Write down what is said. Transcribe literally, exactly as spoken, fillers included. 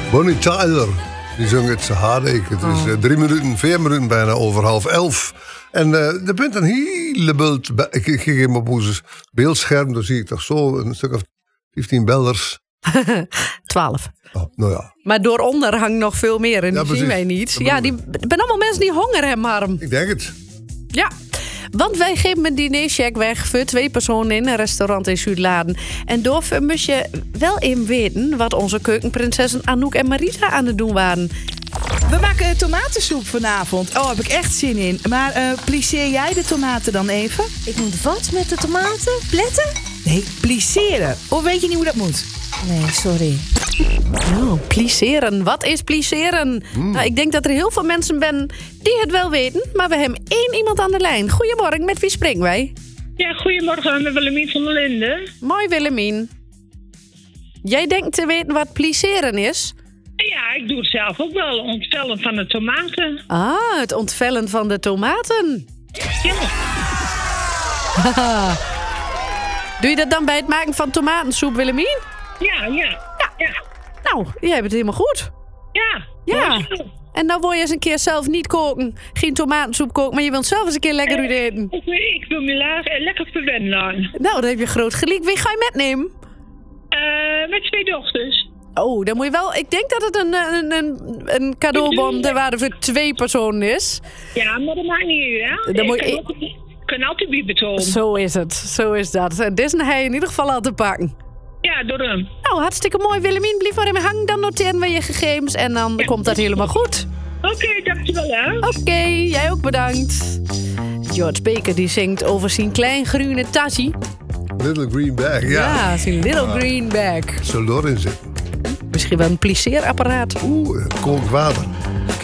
Bonnie Tyler, die zong het Sahara-ik. Het is uh, drie minuten, vier minuten bijna over half elf. En uh, er bent een hele beeld. Ik, ik geef hem op ons beeldscherm, dan zie ik toch zo een stuk of vijftien belders. Twaalf. Oh, nou ja. Maar dooronder hangt nog veel meer en Ja, die precies. zien wij niet. Dat Ja, die bedoel ben allemaal mensen die honger hebben, Harm. Ik denk het. Ja, want wij geven een dinercheck weg voor twee personen in een restaurant in Zuidladen. En daarvoor moet je wel even weten wat onze keukenprinsessen Anouk en Marita aan het doen waren. We maken tomatensoep vanavond. Oh, heb ik echt zin in. Maar uh, plisseer jij de tomaten dan even? Ik moet wat met de tomaten? Pletten? Nee, plisseren. Of weet je niet hoe dat moet? Nee, sorry. Oh, plisseren. Wat is plisseren? Mm. Nou, ik denk dat er heel veel mensen zijn die het wel weten. Maar we hebben één iemand aan de lijn. Goedemorgen, met wie spreken wij? Ja, goedemorgen, met Willemien van der Linden. Mooi, Willemien. Jij denkt te weten wat plisseren is? Ja, ik doe het zelf ook wel, ontvellen van de tomaten. Ah, het ontvellen van de tomaten. Ja, Haha. Doe je dat dan bij het maken van tomatensoep, Willemien? ja, ja. Ja, ja. Nou, jij hebt het helemaal goed. ja. Ja. En dan wil je eens een keer zelf niet koken. Geen tomatensoep koken, maar je wilt zelf eens een keer lekker uit eten. Ik, ik wil me la- eh, lekker verwennen laten. Nou, dan heb je groot gelijk. Wie ga je metnemen? Uh, met twee dochters. Oh, dan moet je wel... Ik denk dat het een, een, een, een cadeaubon de waarde voor twee personen is. Ja, maar dat maakt niet uit, hè? Dan moet ik je- kan altijd, ik kan altijd bij betonen. Zo is het. Zo is dat. En dit is hij in ieder geval al te pakken. Ja, door hem. Nou, hartstikke mooi, Willemien. Blijf maar even hangen. Dan noteren we je gegevens en dan Ja. komt dat helemaal goed. Oké, okay, dankjewel, hè. Oké, jij ook bedankt. George Baker die zingt over zijn klein groene tasje. Little Green Bag, ja. Ja, zijn little Ah. green bag. Zal erin zitten. Misschien wel een plisseerapparaat. Oeh, kookwater.